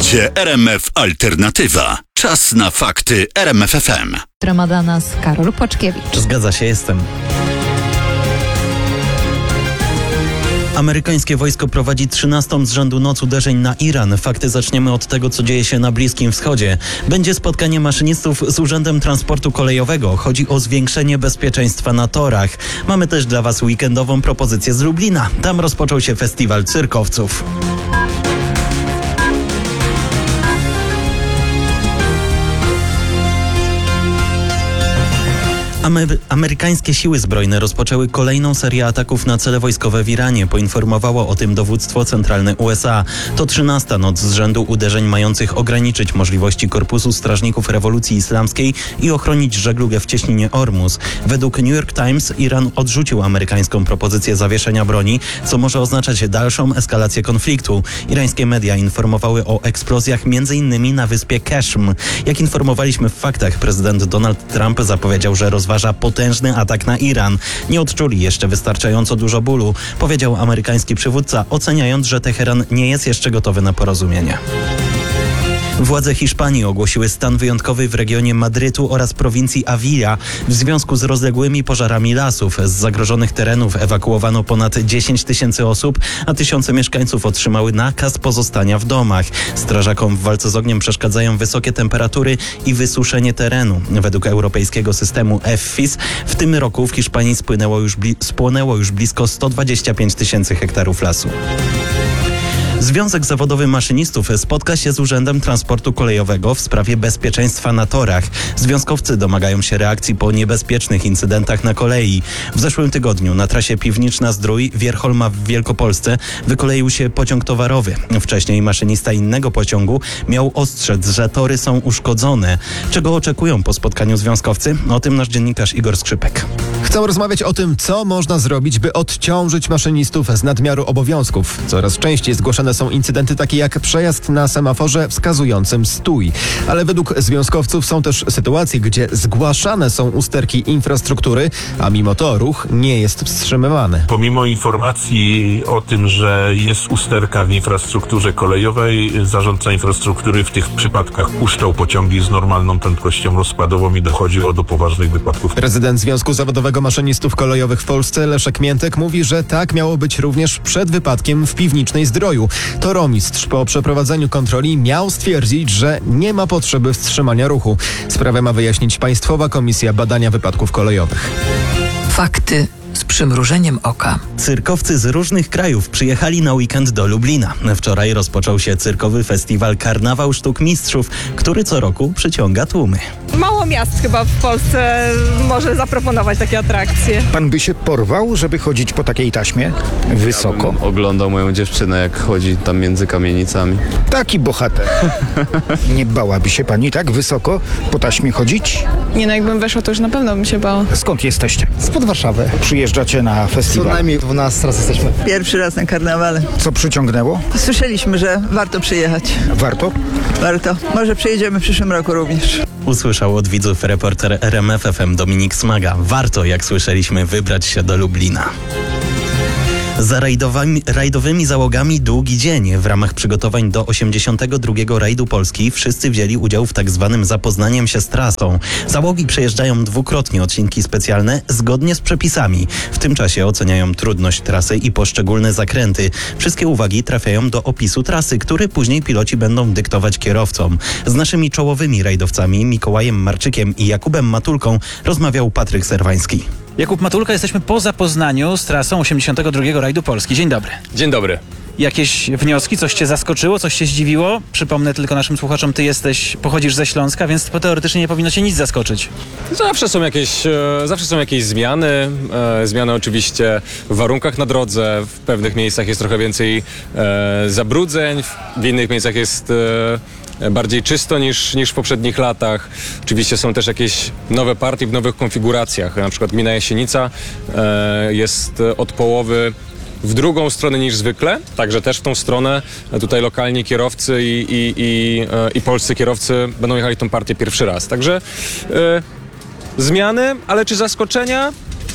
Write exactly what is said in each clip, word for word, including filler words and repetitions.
Radzie R M F Alternatywa. Czas na fakty R M F F M. Ramadanas Karol Płaczkiewicz. Zgadza się, jestem. Amerykańskie wojsko prowadzi trzynastą z rzędu noc uderzeń na Iran. Fakty zaczniemy od tego, co dzieje się na Bliskim Wschodzie. Będzie spotkanie maszynistów z Urzędem Transportu Kolejowego. Chodzi o zwiększenie bezpieczeństwa na torach. Mamy też dla Was weekendową propozycję z Lublina. Tam rozpoczął się festiwal cyrkowców. Amery- amerykańskie siły zbrojne rozpoczęły kolejną serię ataków na cele wojskowe w Iranie. Poinformowało o tym dowództwo centralne U S A. To trzynasta noc z rzędu uderzeń mających ograniczyć możliwości Korpusu Strażników Rewolucji Islamskiej i ochronić żeglugę w cieśninie Ormus. Według New York Times Iran odrzucił amerykańską propozycję zawieszenia broni, co może oznaczać dalszą eskalację konfliktu. Irańskie media informowały o eksplozjach między innymi na wyspie Keshm. Jak informowaliśmy w faktach, prezydent Donald Trump zapowiedział, że rozważa potężny atak na Iran. Nie odczuli jeszcze wystarczająco dużo bólu, powiedział amerykański przywódca, oceniając, że Teheran nie jest jeszcze gotowy na porozumienie. Władze Hiszpanii ogłosiły stan wyjątkowy w regionie Madrytu oraz prowincji Avila w związku z rozległymi pożarami lasów. Z zagrożonych terenów ewakuowano ponad dziesięć tysięcy osób, a tysiące mieszkańców otrzymały nakaz pozostania w domach. Strażakom w walce z ogniem przeszkadzają wysokie temperatury i wysuszenie terenu. Według europejskiego systemu E F I S w tym roku w Hiszpanii spłynęło już, bli- spłonęło już blisko sto dwadzieścia pięć tysięcy hektarów lasu. Związek Zawodowy Maszynistów spotka się z Urzędem Transportu Kolejowego w sprawie bezpieczeństwa na torach. Związkowcy domagają się reakcji po niebezpiecznych incydentach na kolei. W zeszłym tygodniu na trasie Piwniczna-Zdrój Wierholma w Wielkopolsce wykoleił się pociąg towarowy. Wcześniej maszynista innego pociągu miał ostrzec, że tory są uszkodzone. Czego oczekują po spotkaniu związkowcy? O tym nasz dziennikarz Igor Skrzypek. Chcą rozmawiać o tym, co można zrobić, by odciążyć maszynistów z nadmiaru obowiązków. Coraz częściej zgłaszane są incydenty takie jak przejazd na semaforze wskazującym stój. Ale według związkowców są też sytuacje, gdzie zgłaszane są usterki infrastruktury, a mimo to ruch nie jest wstrzymywany. Pomimo informacji o tym, że jest usterka w infrastrukturze kolejowej, zarządca infrastruktury w tych przypadkach puszczał pociągi z normalną prędkością rozkładową i dochodziło do poważnych wypadków. Prezydent Związku Zawodowego Maszynistów Kolejowych w Polsce Leszek Miętek mówi, że tak miało być również przed wypadkiem w Piwnicznej Zdroju. Toromistrz po przeprowadzeniu kontroli miał stwierdzić, że nie ma potrzeby wstrzymania ruchu. Sprawę ma wyjaśnić Państwowa Komisja Badania Wypadków Kolejowych. Fakty z przymrużeniem oka. Cyrkowcy z różnych krajów przyjechali na weekend do Lublina. Wczoraj rozpoczął się cyrkowy festiwal Karnawał Sztuk Mistrzów, który co roku przyciąga tłumy. Mało miast chyba w Polsce może zaproponować takie atrakcje. Pan by się porwał, żeby chodzić po takiej taśmie wysoko? Ja bym oglądał moją dziewczynę, jak chodzi tam między kamienicami. Taki bohater. Nie bałaby się pani tak wysoko po taśmie chodzić? Nie no, jakbym weszła, to już na pewno bym się bała. Skąd jesteście? Spod Warszawy. Przyjeżdżacie na Co festiwal. najmniej dwunasty raz jesteśmy. Pierwszy raz na karnawale. Co przyciągnęło? Słyszeliśmy, że warto przyjechać. Warto? Warto. Może przyjedziemy w przyszłym roku również. Usłyszał od widzów reporter R M F F M Dominik Smaga. Warto, jak słyszeliśmy, wybrać się do Lublina. Za rajdowymi, rajdowymi załogami długi dzień. W ramach przygotowań do osiemdziesiątego drugiego rajdu Polski wszyscy wzięli udział w tak zwanym zapoznaniem się z trasą. Załogi przejeżdżają dwukrotnie odcinki specjalne zgodnie z przepisami. W tym czasie oceniają trudność trasy i poszczególne zakręty. Wszystkie uwagi trafiają do opisu trasy, który później piloci będą dyktować kierowcom. Z naszymi czołowymi rajdowcami Mikołajem Marczykiem i Jakubem Matulką rozmawiał Patryk Serwański. Jakub Matulka, jesteśmy po zapoznaniu z trasą osiemdziesiątego drugiego rajdu Polski. Dzień dobry. Dzień dobry. Jakieś wnioski? Coś cię zaskoczyło? Coś cię zdziwiło? Przypomnę tylko naszym słuchaczom, ty jesteś, pochodzisz ze Śląska, więc teoretycznie nie powinno cię nic zaskoczyć. Zawsze są jakieś, e, zawsze są jakieś zmiany. E, zmiany oczywiście w warunkach na drodze. W pewnych miejscach jest trochę więcej e, zabrudzeń, w innych miejscach jest e, bardziej czysto niż, niż w poprzednich latach. Oczywiście są też jakieś nowe partie w nowych konfiguracjach. Na przykład gmina Jasienica e, jest od połowy w drugą stronę niż zwykle, także też w tą stronę tutaj lokalni kierowcy i, i, i, i polscy kierowcy będą jechali tą partię pierwszy raz. Także e, zmiany, ale czy zaskoczenia?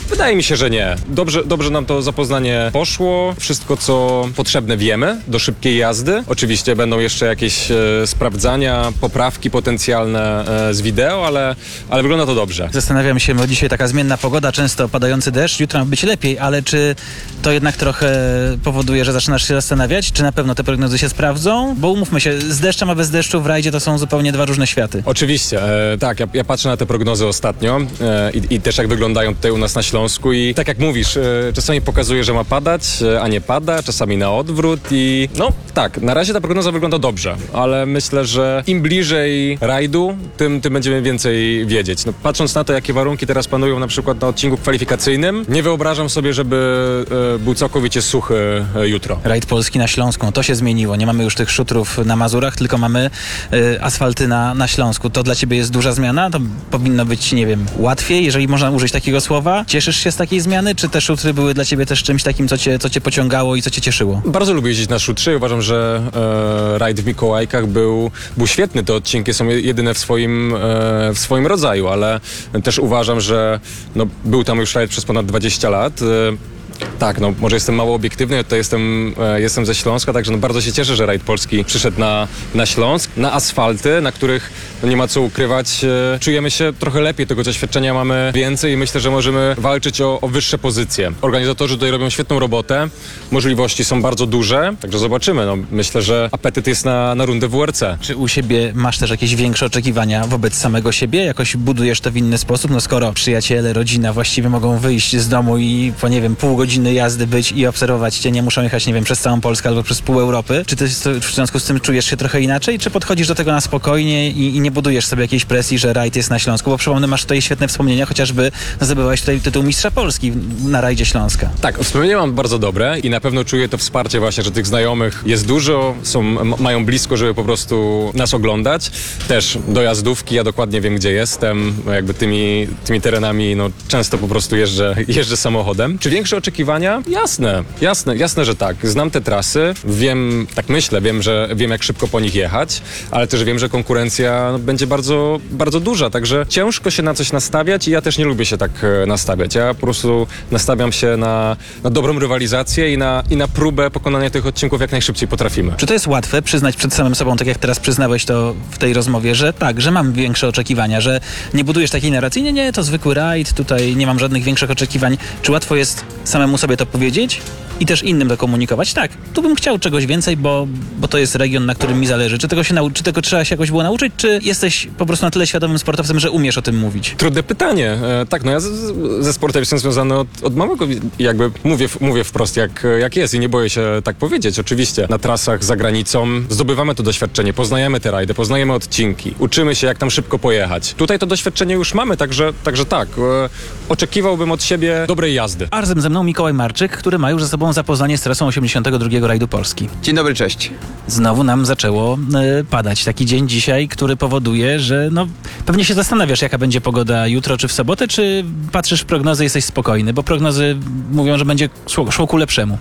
Wydaje mi się, że nie. Dobrze, dobrze nam to zapoznanie poszło. Wszystko, co potrzebne wiemy do szybkiej jazdy. Oczywiście będą jeszcze jakieś e, sprawdzania, poprawki potencjalne e, z wideo, ale, ale wygląda to dobrze. Zastanawiam się, bo dzisiaj taka zmienna pogoda, często padający deszcz, jutro ma być lepiej, ale czy to jednak trochę powoduje, że zaczynasz się zastanawiać, czy na pewno te prognozy się sprawdzą? Bo umówmy się, z deszczem a bez deszczu w rajdzie to są zupełnie dwa różne światy. Oczywiście, e, tak, ja, ja patrzę na te prognozy ostatnio e, i, i też jak wyglądają tutaj u nas na Śląsku i tak jak mówisz, e, czasami pokazuje, że ma padać, e, a nie pada, czasami na odwrót i no tak, na razie ta prognoza wygląda dobrze, ale myślę, że im bliżej rajdu, tym, tym będziemy więcej wiedzieć. No, patrząc na to, jakie warunki teraz panują na przykład na odcinku kwalifikacyjnym, nie wyobrażam sobie, żeby e, był całkowicie suchy e, jutro. Rajd polski na Śląsku, to się zmieniło. Nie mamy już tych szutrów na Mazurach, tylko mamy y, asfalty na, na Śląsku. To dla ciebie jest duża zmiana? To powinno być, nie wiem, łatwiej, jeżeli można użyć takiego słowa? Cieszysz się z takiej zmiany? Czy te szutry były dla ciebie też czymś takim, co cię, co cię pociągało i co cię cieszyło? Bardzo lubię jeździć na szutrze i uważam, że e, rajd w Mikołajkach był, był świetny. Te odcinki są jedyne w swoim, e, w swoim rodzaju, ale też uważam, że no, był tam już rajd przez ponad dwadzieścia lat. E, Tak, no może jestem mało obiektywny, to jestem, e, jestem ze Śląska, także no, bardzo się cieszę, że rajd polski przyszedł na, na Śląsk, na asfalty, na których no, nie ma co ukrywać. E, czujemy się trochę lepiej, tego doświadczenia mamy więcej i myślę, że możemy walczyć o, o wyższe pozycje. Organizatorzy tutaj robią świetną robotę, możliwości są bardzo duże, także zobaczymy. No, myślę, że apetyt jest na, na rundę W R C. Czy u siebie masz też jakieś większe oczekiwania wobec samego siebie? Jakoś budujesz to w inny sposób? No skoro przyjaciele, rodzina właściwie mogą wyjść z domu i po, nie wiem, pół godziny jazdy być i obserwować cię, nie muszą jechać, nie wiem, przez całą Polskę albo przez pół Europy. Czy ty w związku z tym czujesz się trochę inaczej, czy podchodzisz do tego na spokojnie i, i nie budujesz sobie jakiejś presji, że rajd jest na Śląsku? Bo przypomnę, masz tutaj świetne wspomnienia, chociażby zdobyłeś tutaj tytuł mistrza Polski na rajdzie Śląska. Tak, wspomnienia mam bardzo dobre i na pewno czuję to wsparcie właśnie, że tych znajomych jest dużo, są, m- mają blisko, żeby po prostu nas oglądać. Też dojazdówki, ja dokładnie wiem, gdzie jestem, jakby tymi, tymi terenami, no często po prostu jeżdżę, jeżdżę samochodem. Czy większe oczekiwania? Jasne, jasne, jasne, że tak. Znam te trasy, wiem, tak myślę, wiem, że wiem, jak szybko po nich jechać, ale też wiem, że konkurencja no, będzie bardzo, bardzo duża, także ciężko się na coś nastawiać i ja też nie lubię się tak e, nastawiać. Ja po prostu nastawiam się na, na dobrą rywalizację i na, i na próbę pokonania tych odcinków jak najszybciej potrafimy. Czy to jest łatwe przyznać przed samym sobą, tak jak teraz przyznałeś to w tej rozmowie, że tak, że mam większe oczekiwania, że nie budujesz takiej narracji, nie, nie, to zwykły rajd, tutaj nie mam żadnych większych oczekiwań. Czy łatwo jest samemu sobie to powiedzieć i też innym to komunikować? Tak, tu bym chciał czegoś więcej, bo, bo to jest region, na którym mi zależy. Czy tego się nau- czy tego trzeba się jakoś było nauczyć, czy jesteś po prostu na tyle świadomym sportowcem, że umiesz o tym mówić? Trudne pytanie. E, tak, no ja z, ze sportem jestem związany od, od małego, jakby mówię, mówię wprost jak, jak jest i nie boję się tak powiedzieć. Oczywiście na trasach za granicą zdobywamy to doświadczenie, poznajemy te rajdy, poznajemy odcinki, uczymy się jak tam szybko pojechać. Tutaj to doświadczenie już mamy, także, także tak, e, oczekiwałbym od siebie dobrej jazdy. A razem ze mną Mikołaj Marczyk, który ma już ze sobą zapoznanie z trasą osiemdziesiątego drugiego rajdu Polski. Dzień dobry, cześć. Znowu nam zaczęło y, padać. Taki dzień dzisiaj, który powoduje, że no, pewnie się zastanawiasz, jaka będzie pogoda jutro czy w sobotę, czy patrzysz w prognozy i jesteś spokojny, bo prognozy mówią, że będzie szło, szło ku lepszemu.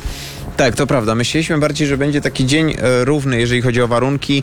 Tak, to prawda. Myśleliśmy bardziej, że będzie taki dzień e, równy, jeżeli chodzi o warunki.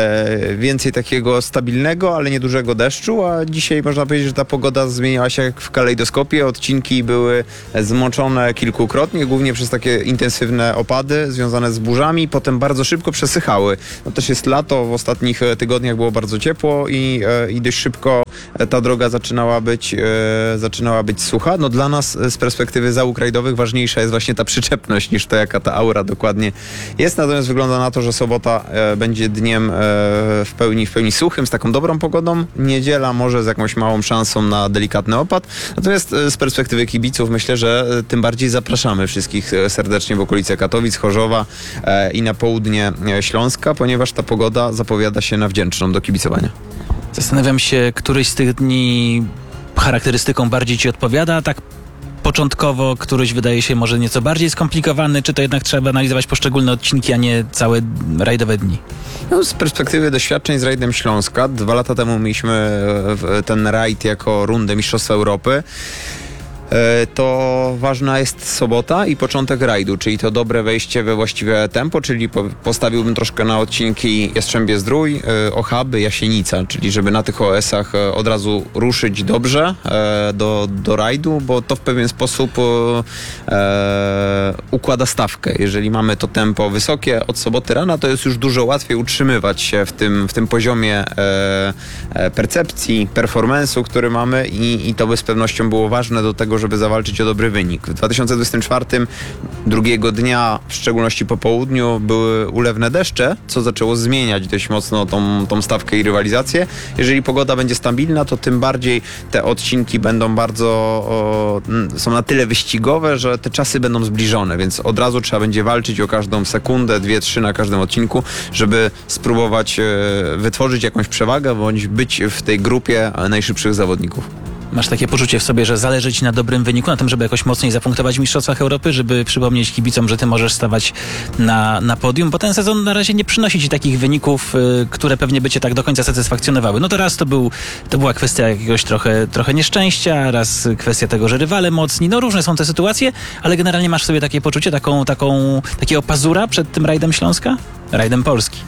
E, więcej takiego stabilnego, ale niedużego deszczu, a dzisiaj można powiedzieć, że ta pogoda zmieniała się jak w kalejdoskopie. Odcinki były zmoczone kilkukrotnie, głównie przez takie intensywne opady związane z burzami, potem bardzo szybko przesychały. No też jest lato, w ostatnich tygodniach było bardzo ciepło i, e, i dość szybko ta droga zaczynała być, e, zaczynała być sucha. No dla nas z perspektywy załóg rajdowych ważniejsza jest właśnie ta przyczepność niż to, jaka ta aura dokładnie jest. Natomiast wygląda na to, że sobota e, będzie dniem e, w pełni, w pełni suchym, z taką dobrą pogodą. Niedziela może z jakąś małą szansą na delikatny opad. Natomiast e, z perspektywy kibiców myślę, że e, tym bardziej zapraszamy wszystkich e, serdecznie w okolice Katowic, Chorzowa e, i na południe e, Śląska, ponieważ ta pogoda zapowiada się na wdzięczną do kibicowania. Zastanawiam się, któryś z tych dni charakterystyką bardziej ci odpowiada, tak początkowo, któryś wydaje się może nieco bardziej skomplikowany, czy to jednak trzeba analizować poszczególne odcinki, a nie całe rajdowe dni? No, z perspektywy doświadczeń z rajdem Śląska, dwa lata temu mieliśmy ten rajd jako rundę Mistrzostwa Europy. to ważna jest sobota i początek rajdu, czyli to dobre wejście we właściwe tempo, czyli po, postawiłbym troszkę na odcinki Jastrzębie-Zdrój, Ochaby, Jasienica, czyli żeby na tych O S-ach od razu ruszyć dobrze do, do rajdu, bo to w pewien sposób e, układa stawkę. Jeżeli mamy to tempo wysokie od soboty rana, to jest już dużo łatwiej utrzymywać się w tym, w tym poziomie e, e, percepcji, performance'u, który mamy i, i to by z pewnością było ważne do tego, żeby zawalczyć o dobry wynik. W dwa tysiące dwudziestym czwartym drugiego dnia, w szczególności po południu, były ulewne deszcze, co zaczęło zmieniać dość mocno tą, tą stawkę i rywalizację. Jeżeli pogoda będzie stabilna, to tym bardziej te odcinki będą bardzo, o, są na tyle wyścigowe, że te czasy będą zbliżone, więc od razu trzeba będzie walczyć o każdą sekundę, dwie, trzy na każdym odcinku, żeby spróbować e, wytworzyć jakąś przewagę, bądź być w tej grupie najszybszych zawodników. Masz takie poczucie w sobie, że zależy ci na dobrym wyniku, na tym, żeby jakoś mocniej zapunktować w Mistrzostwach Europy, żeby przypomnieć kibicom, że ty możesz stawać na, na podium, bo ten sezon na razie nie przynosi ci takich wyników, y, które pewnie by cię tak do końca satysfakcjonowały. No to raz to, był, to była kwestia jakiegoś trochę, trochę nieszczęścia, raz kwestia tego, że rywale mocni, no różne są te sytuacje, ale generalnie masz w sobie takie poczucie, taką, taką, takiego pazura przed tym rajdem Śląska? Rajdem Polski.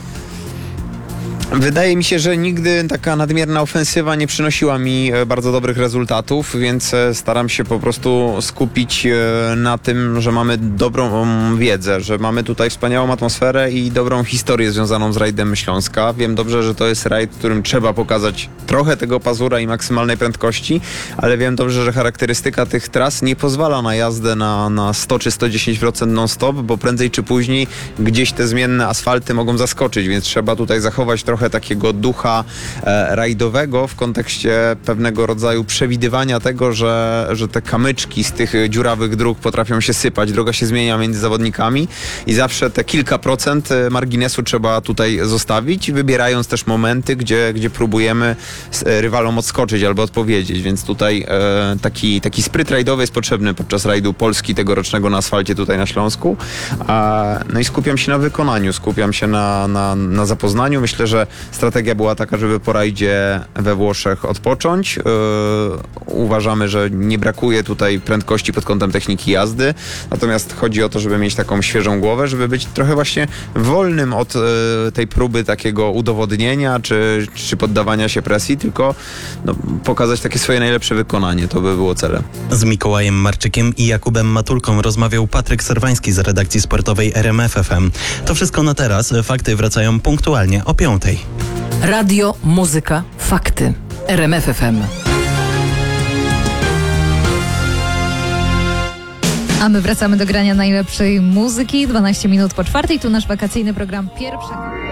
Wydaje mi się, że nigdy taka nadmierna ofensywa nie przynosiła mi bardzo dobrych rezultatów, więc staram się po prostu skupić na tym, że mamy dobrą wiedzę, że mamy tutaj wspaniałą atmosferę i dobrą historię związaną z rajdem Śląska. Wiem dobrze, że to jest rajd, w którym trzeba pokazać trochę tego pazura i maksymalnej prędkości, ale wiem dobrze, że charakterystyka tych tras nie pozwala na jazdę na, na sto czy sto dziesięć procent non-stop, bo prędzej czy później gdzieś te zmienne asfalty mogą zaskoczyć, więc trzeba tutaj zachować trochę takiego ducha e, rajdowego w kontekście pewnego rodzaju przewidywania tego, że, że te kamyczki z tych dziurawych dróg potrafią się sypać, droga się zmienia między zawodnikami i zawsze te kilka procent marginesu trzeba tutaj zostawić, wybierając też momenty, gdzie, gdzie próbujemy rywalom odskoczyć albo odpowiedzieć, więc tutaj e, taki, taki spryt rajdowy jest potrzebny podczas rajdu Polski tegorocznego na asfalcie tutaj na Śląsku. A, no i skupiam się na wykonaniu, skupiam się na, na, na zapoznaniu. Myślę, że strategia była taka, żeby po rajdzie we Włoszech odpocząć. Yy, uważamy, że nie brakuje tutaj prędkości pod kątem techniki jazdy, natomiast chodzi o to, żeby mieć taką świeżą głowę, żeby być trochę właśnie wolnym od yy, tej próby takiego udowodnienia, czy, czy poddawania się presji, tylko no, pokazać takie swoje najlepsze wykonanie. To by było celem. Z Mikołajem Marczykiem i Jakubem Matulką rozmawiał Patryk Serwański z redakcji sportowej R M F F M. To wszystko na teraz. Fakty wracają punktualnie o piątej. Radio, muzyka, fakty. R M F F M. A my wracamy do grania najlepszej muzyki. dwanaście minut po czwartej. Tu nasz wakacyjny program pierwszy.